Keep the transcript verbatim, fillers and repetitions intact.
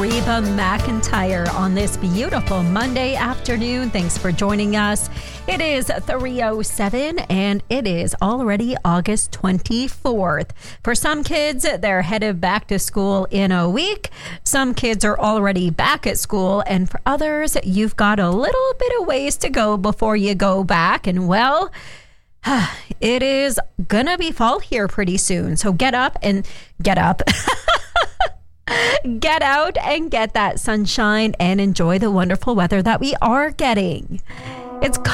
Reba McEntire on this beautiful Monday afternoon. Thanks for joining us. It is three oh seven and it is already August twenty-fourth. For some kids, they're headed back to school in a week. Some kids are already back at school, and for others, you've got a little bit of ways to go before you go back. And well, it is gonna be fall here pretty soon. So get up and get up. Get out and get that sunshine and enjoy the wonderful weather that we are getting. It's